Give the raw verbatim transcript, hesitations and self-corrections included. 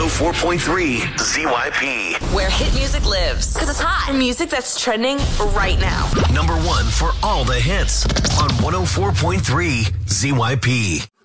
four point three Z Y P. Where hit music lives. Because it's hot. Music that's trending right now. Number one for all the hits on one oh four point three Z Y P.